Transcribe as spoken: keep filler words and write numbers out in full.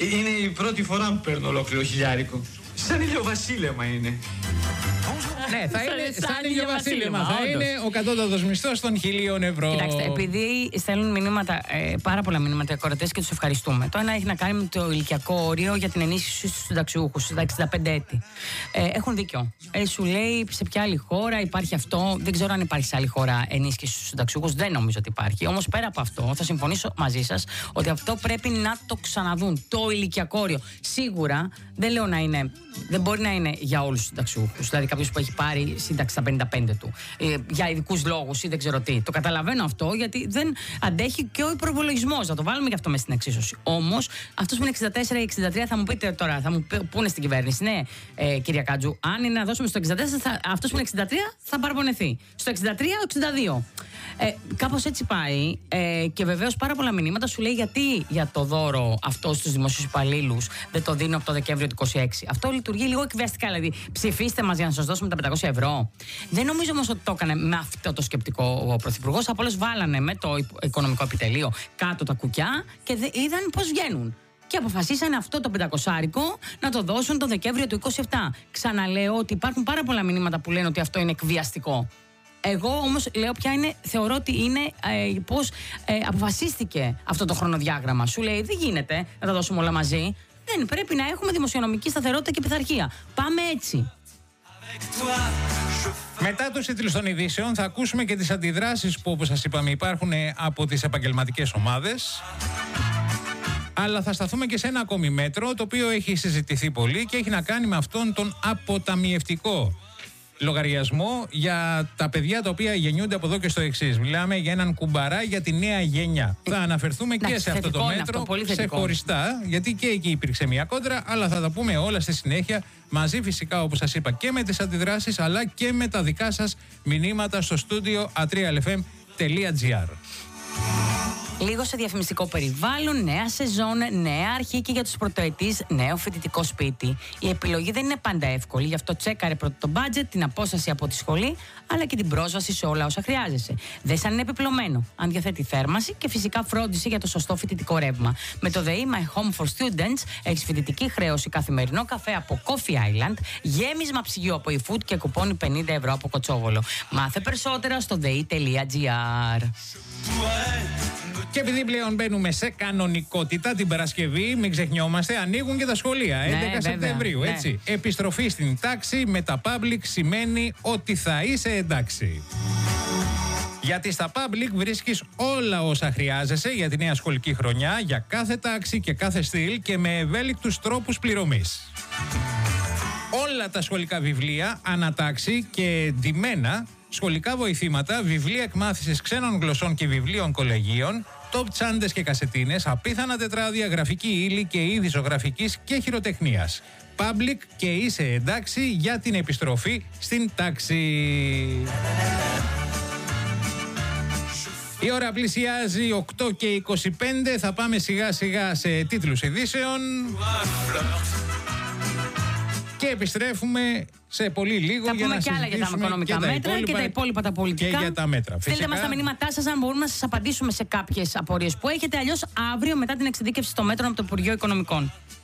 Είναι η πρώτη φορά που παίρνω ολόκληρο χιλιάρικο. Σαν ηλιοβασίλεμα είναι. Ναι, θα είναι σαν ηλιοβασίλεμα. Θα είναι ο κατώτατος μισθός των χιλίων ευρώ. Κοιτάξτε, επειδή στέλνουν μηνύματα, ε, πάρα πολλά μηνύματα οι ακροατές και τους ευχαριστούμε. Το ένα έχει να κάνει με το ηλικιακό όριο για την ενίσχυση στους συνταξιούχους, στα εξήντα πέντε έτη. Ε, έχουν δίκιο. Ε, σου λέει σε ποια άλλη χώρα υπάρχει αυτό. Δεν ξέρω αν υπάρχει σε άλλη χώρα ενίσχυση στους συνταξιούχους. Δεν νομίζω ότι υπάρχει. Όμως πέρα από αυτό, θα συμφωνήσω μαζί σας ότι αυτό πρέπει να το ξαναδούν. Το ηλικιακό όριο. Σίγουρα δεν λέω να είναι. Δεν μπορεί να είναι για όλους τους συνταξιούχους. Δηλαδή, κάποιος που έχει πάρει σύνταξη στα πενήντα πέντε του. Ε, για ειδικούς λόγους ή δεν ξέρω τι. Το καταλαβαίνω αυτό, γιατί δεν αντέχει και ο υπολογισμός. Να το βάλουμε και αυτό μέσα στην εξίσωση. Όμως, αυτός που είναι εξήντα τέσσερα ή εξήντα τρία θα μου πείτε τώρα, θα μου πούνε στην κυβέρνηση. Ναι, ε, κυρία Κάτζου, αν είναι να δώσουμε στο εξήντα τέσσερα, θα, αυτός που είναι εξήντα τρία θα παραπονεθεί. Στο εξήντα τρία, ο εξήντα δύο. Ε, κάπως έτσι πάει. Ε, και βεβαίως πάρα πολλά μηνύματα σου λέει γιατί για το δώρο αυτό στους δημοσίους υπαλλήλους δεν το δίνω από το Δεκέμβριο του είκοσι έξι. Αυτό λειτουργεί λίγο εκβιαστικά. Δηλαδή, ψηφίστε μας για να σας δώσουμε τα πεντακόσια ευρώ. Δεν νομίζω όμως ότι το έκανε με αυτό το σκεπτικό ο Πρωθυπουργός. Απλώς βάλανε με το οικονομικό επιτελείο κάτω τα κουκιά και είδαν πώς βγαίνουν. Και αποφασίσανε αυτό το πεντακοσάρικο να το δώσουν το Δεκέμβριο του είκοσι επτά. Ξαναλέω ότι υπάρχουν πάρα πολλά μηνύματα που λένε ότι αυτό είναι εκβιαστικό. Εγώ όμως λέω ποια είναι, θεωρώ ότι είναι ε, πώς ε, αποφασίστηκε αυτό το χρονοδιάγραμμα. Σου λέει δεν γίνεται να τα δώσουμε όλα μαζί. Δεν πρέπει να έχουμε δημοσιονομική σταθερότητα και πειθαρχία. Πάμε έτσι. Μετά τους τίτλους των ειδήσεων θα ακούσουμε και τις αντιδράσεις που, όπως σας είπαμε, υπάρχουν από τις επαγγελματικές ομάδες. Αλλά θα σταθούμε και σε ένα ακόμη μέτρο, το οποίο έχει συζητηθεί πολύ και έχει να κάνει με αυτόν τον αποταμιευτικό λογαριασμό για τα παιδιά τα οποία γεννιούνται από εδώ και στο εξής. Μιλάμε για έναν κουμπαρά για τη νέα γενιά. Θα αναφερθούμε και σε αυτό το μέτρο ξεχωριστά, γιατί και εκεί υπήρξε μια κόντρα, αλλά θα τα πούμε όλα στη συνέχεια, μαζί φυσικά όπως σας είπα και με τις αντιδράσεις, αλλά και με τα δικά σας μηνύματα στο στούντιο a τρία ελ εφ εμ τελεία τζι άρ. Λίγο σε διαφημιστικό περιβάλλον, νέα σεζόν, νέα αρχή και για τους πρωτοετής, νέο φοιτητικό σπίτι. Η επιλογή δεν είναι πάντα εύκολη, γι' αυτό τσέκαρε πρώτα το budget, την απόσταση από τη σχολή, αλλά και την πρόσβαση σε όλα όσα χρειάζεσαι. Δες αν είναι επιπλωμένο, αν διαθέτει θέρμανση και φυσικά φρόντιση για το σωστό φοιτητικό ρεύμα. Με το ΔΕΗ My Home for Students έχεις φοιτητική χρέωση, καθημερινό καφέ από Coffee Island, γέμισμα ψυγείου από eFood και κουπόνι πενήντα ευρώ από Κοτσόβολο. Μάθε περισσότερα στο δεη τελεία τζι άρ. Και επειδή πλέον μπαίνουμε σε κανονικότητα την Παρασκευή, μην ξεχνιόμαστε, ανοίγουν και τα σχολεία. Ναι, έντεκα Σεπτεμβρίου, ναι. Έτσι. Επιστροφή στην τάξη με τα public σημαίνει ότι θα είσαι εντάξει. Γιατί στα public βρίσκεις όλα όσα χρειάζεσαι για τη νέα σχολική χρονιά, για κάθε τάξη και κάθε στυλ και με ευέλικτους τρόπους πληρωμής. Όλα τα σχολικά βιβλία, ανατάξει και ντυμένα, σχολικά βοηθήματα, βιβλία εκμάθησης ξένων γλωσσών και βιβλίων κολεγίων, top τσάντες και κασετίνες, απίθανα τετράδια, γραφική ύλη και είδη ζωγραφικής και χειροτεχνίας. Public και είσαι εντάξει για την επιστροφή στην τάξη. Η ώρα πλησιάζει οκτώ και είκοσι πέντε, θα πάμε σιγά σιγά σε τίτλους ειδήσεων. Και επιστρέφουμε σε πολύ λίγο θα για να συζητήσουμε και άλλα για τα οικονομικά μέτρα υπόλοιπα, και τα υπόλοιπα τα πολιτικά. Και για τα μέτρα. Στείλτε μας τα μηνύματά σας αν μπορούμε να σας απαντήσουμε σε κάποιες απορίες που έχετε. Αλλιώς αύριο μετά την εξειδίκευση των μέτρων από το Υπουργείο Οικονομικών.